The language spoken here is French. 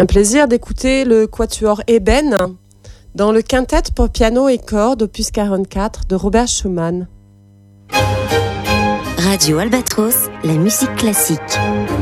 Un plaisir d'écouter le quatuor Eben dans le quintet pour piano et cordes opus 44 de Robert Schumann. Radio Albatros, la musique classique.